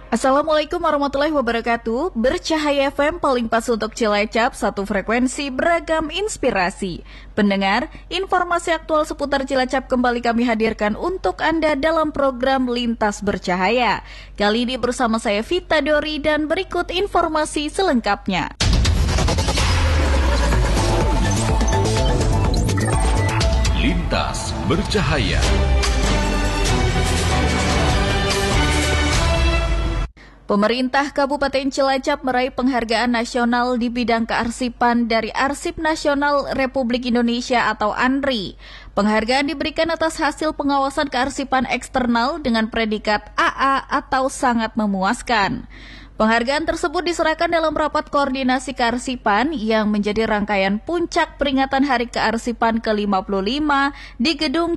Assalamualaikum warahmatullahi wabarakatuh. Bercahaya FM paling pas untuk Cilacap, satu frekuensi beragam inspirasi. Pendengar, informasi aktual seputar Cilacap kembali kami hadirkan untuk Anda dalam program Lintas Bercahaya. Kali ini bersama saya Vita Dori dan berikut informasi selengkapnya. Lintas Bercahaya. Pemerintah Kabupaten Cilacap meraih penghargaan nasional di bidang kearsipan dari Arsip Nasional Republik Indonesia atau ANRI. Penghargaan diberikan atas hasil pengawasan kearsipan eksternal dengan predikat AA atau sangat memuaskan. Penghargaan tersebut diserahkan dalam rapat koordinasi kearsipan yang menjadi rangkaian puncak peringatan Hari Kearsipan ke-55 di Gedung